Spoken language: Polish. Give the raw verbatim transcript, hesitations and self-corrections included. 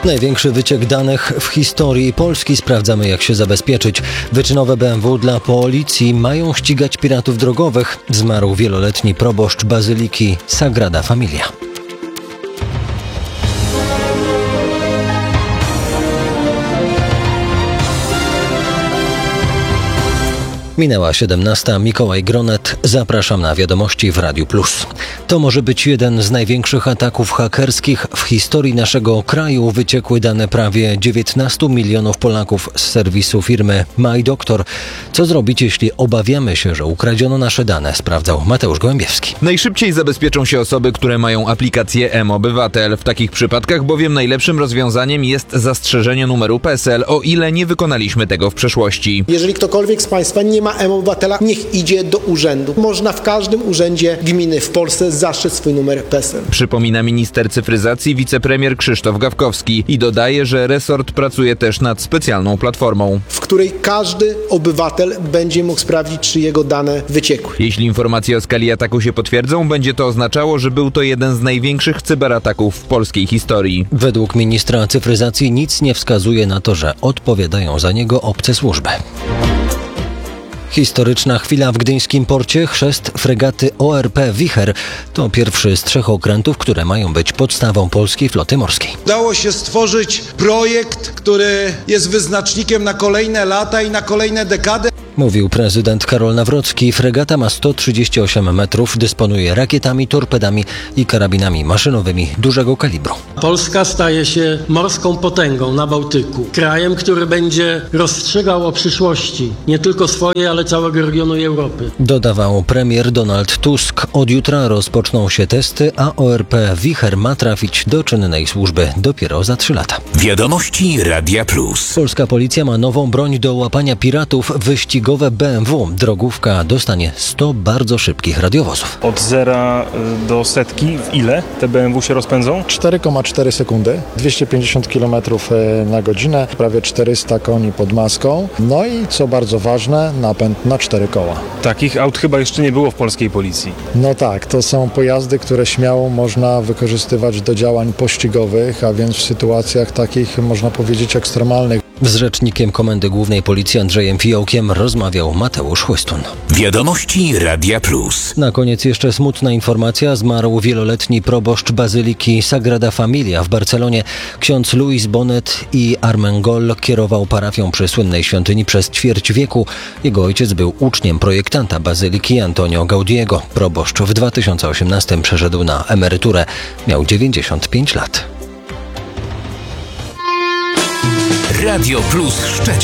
Największy wyciek danych w historii Polski. Sprawdzamy, jak się zabezpieczyć. Wyczynowe B M W dla policji mają ścigać piratów drogowych. Zmarł wieloletni proboszcz bazyliki Sagrada Familia. Minęła siedemnasta. Mikołaj Gronet. Zapraszam na wiadomości w Radiu Plus. To może być jeden z największych ataków hakerskich w historii naszego kraju. Wyciekły dane prawie dziewiętnastu milionów Polaków z serwisu firmy MyDoctor. Co zrobić, jeśli obawiamy się, że ukradziono nasze dane? Sprawdzał Mateusz Gołębiewski. Najszybciej zabezpieczą się osoby, które mają aplikację mObywatel. W takich przypadkach bowiem najlepszym rozwiązaniem jest zastrzeżenie numeru P E S E L, o ile nie wykonaliśmy tego w przeszłości. Jeżeli ktokolwiek z Państwa nie ma mObywatela, niech idzie do urzędu. Można w każdym urzędzie gminy w Polsce zastrzec swój numer P E S E L. Przypomina minister cyfryzacji wicepremier Krzysztof Gawkowski i dodaje, że resort pracuje też nad specjalną platformą, w której każdy obywatel będzie mógł sprawdzić, czy jego dane wyciekły. Jeśli informacje o skali ataku się potwierdzą, będzie to oznaczało, że był to jeden z największych cyberataków w polskiej historii. Według ministra cyfryzacji nic nie wskazuje na to, że odpowiadają za niego obce służby. Historyczna chwila w gdyńskim porcie. Chrzest fregaty O R P Wicher to pierwszy z trzech okrętów, które mają być podstawą polskiej floty morskiej. Udało się stworzyć projekt, który jest wyznacznikiem na kolejne lata i na kolejne dekady. Mówił prezydent Karol Nawrocki. Fregata ma sto trzydzieści osiem metrów, dysponuje rakietami, torpedami i karabinami maszynowymi dużego kalibru. Polska staje się morską potęgą na Bałtyku. Krajem, który będzie rozstrzygał o przyszłości nie tylko swojej, ale całego regionu i Europy. Dodawał premier Donald Tusk. Od jutra rozpoczną się testy, a O R P Wicher ma trafić do czynnej służby dopiero za trzy lata. Wiadomości Radia Plus. Polska policja ma nową broń do łapania piratów. Wyścigowe B M W. Drogówka dostanie sto bardzo szybkich radiowozów. Od zera do setki w ile te B M W się rozpędzą? cztery przecinek cztery sekundy, dwieście pięćdziesiąt kilometrów na godzinę, prawie czterysta koni pod maską. No i co bardzo ważne, napęd na cztery koła. Takich aut chyba jeszcze nie było w polskiej policji. No tak, to są pojazdy, które śmiało można wykorzystywać do działań pościgowych, a więc w sytuacjach takich, można powiedzieć, ekstremalnych. Z rzecznikiem Komendy Głównej Policji Andrzejem Fiołkiem rozmawiał Mateusz Chłystun. Wiadomości Radia Plus. Na koniec jeszcze smutna informacja. Zmarł wieloletni proboszcz bazyliki Sagrada Familia w Barcelonie. Ksiądz Luis Bonet i Armengol kierował parafią przy słynnej świątyni przez ćwierć wieku. Jego ojciec był uczniem projektanta bazyliki Antonio Gaudiego. Proboszcz w dwa tysiące osiemnastym przeszedł na emeryturę. Miał dziewięćdziesiąt pięć lat. Radio Plus Szczecin.